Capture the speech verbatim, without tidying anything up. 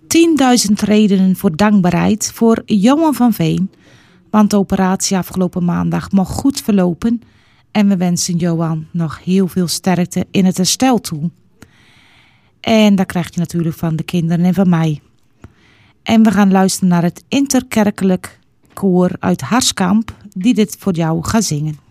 tienduizend redenen voor dankbaarheid voor Johan van Veen. Want de operatie afgelopen maandag mocht goed verlopen. En we wensen Johan nog heel veel sterkte in het herstel toe. En dat krijg je natuurlijk van de kinderen en van mij. En we gaan luisteren naar het interkerkelijk koor uit Harskamp die dit voor jou gaat zingen.